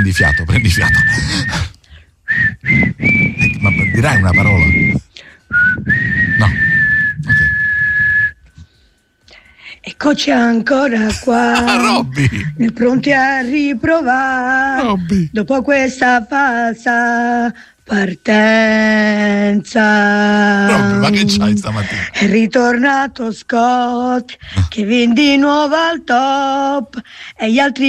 prendi fiato. Ma dirai una parola? No. Ok. Eccoci ancora qua, Robby, pronti a riprovare, Robby. Dopo questa falsa partenza. Robby, ma che c'hai stamattina? È ritornato Scott, Kevin di nuovo al top e gli altri